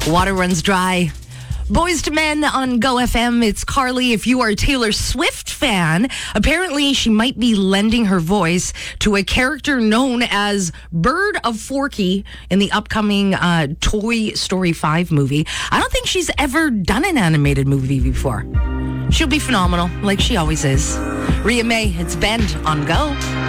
Water runs dry. Boys to Men on Go FM. It's Carly. If you are a Taylor Swift fan, apparently she might be lending her voice to a character known as Bird of Forky in the upcoming Toy Story 5 movie. I don't think she's ever done an animated movie before. She'll be phenomenal, like she always is. Rhea May, it's Bend on Go.